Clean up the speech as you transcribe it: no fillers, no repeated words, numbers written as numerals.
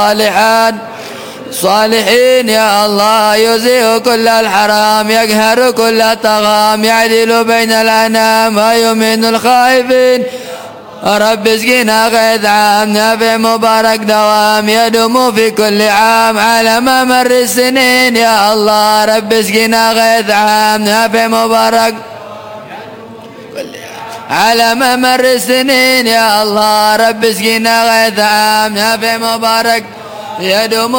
صالحان صالحين يا الله، يزيء كل الحرام، يقهر كل الطغام، يعدل بين الأنام ويمين الخائفين. رب اسقنا غيث عام نافع مبارك دوام، يدوم في كل عام على ما مر السنين يا الله. رب اسقنا غيث عام نافع مبارك على ما مر السنين يا الله. رب اسقنا غيث عام نافع مبارك يدوم